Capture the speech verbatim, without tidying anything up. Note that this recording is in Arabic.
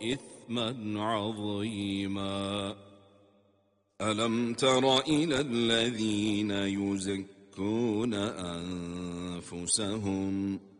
إثما عظيما. ألم تر إلى الذين يزكون أنفسهم